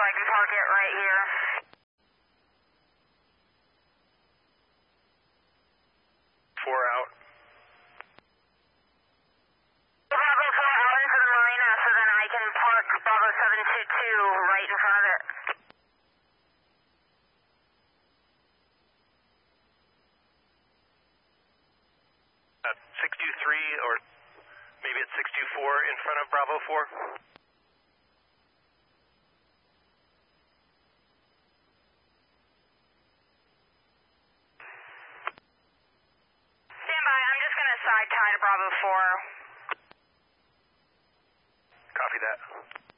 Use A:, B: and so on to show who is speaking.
A: I can park it right here.
B: Four out.
A: Bravo 4 out into the marina so then I can park Bravo 722 right in front of it.
B: 623 or maybe it's 624 in front of Bravo 4.
A: Stand by, I'm just going to side tie to Bravo 4.
B: Copy that.